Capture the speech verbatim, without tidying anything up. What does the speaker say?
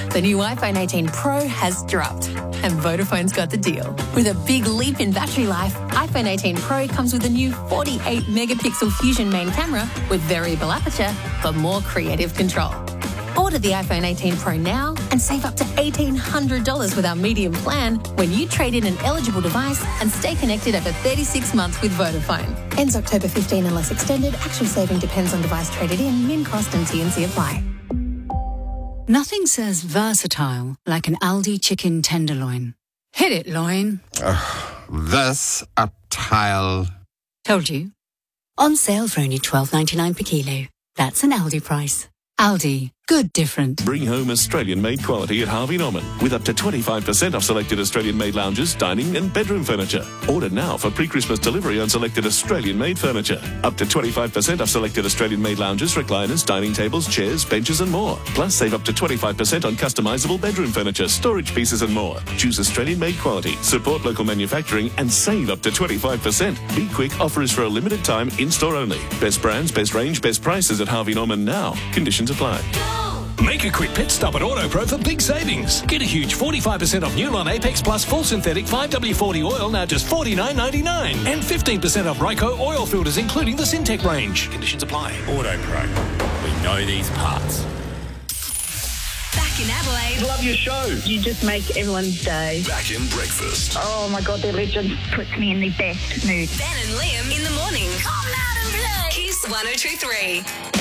The new iPhone eighteen Pro has dropped, and Vodafone's got the deal. With a big leap in battery life, iPhone eighteen Pro comes with a new forty-eight megapixel Fusion main camera with variable aperture for more creative control. Order the iPhone eighteen Pro now and save up to eighteen hundred dollars with our medium plan when you trade in an eligible device and stay connected over thirty-six months with Vodafone. Ends October fifteenth unless extended. Actual saving depends on device traded in. Min cost and T and C apply. Nothing says versatile like an Aldi chicken tenderloin. Hit it, loin. Uh, this a tile. Told you. On sale for only twelve ninety-nine per kilo. That's an Aldi price. Aldi. Good different. Bring home Australian-made quality at Harvey Norman with up to twenty-five percent off selected Australian-made lounges, dining and bedroom furniture. Order now for pre-Christmas delivery on selected Australian-made furniture. Up to twenty-five percent off selected Australian-made lounges, recliners, dining tables, chairs, benches and more. Plus save up to twenty-five percent on customisable bedroom furniture, storage pieces and more. Choose Australian-made quality, support local manufacturing and save up to twenty-five percent. Be quick, offer is for a limited time, in-store only. Best brands, best range, best prices at Harvey Norman now. Conditions apply. Make a quick pit stop at AutoPro for big savings. Get a huge forty-five percent off Newline Apex Plus full synthetic five W forty oil now just forty-nine ninety-nine. And fifteen percent off Ryco oil filters including the Syntec range. Conditions apply. AutoPro. We know these parts. Back in Adelaide. Love your show. You just make everyone's day. Back in breakfast. Oh my God, they're legends. Puts me in the best mood. Ben and Liam in the morning. Come out and play. Kiss one oh two three.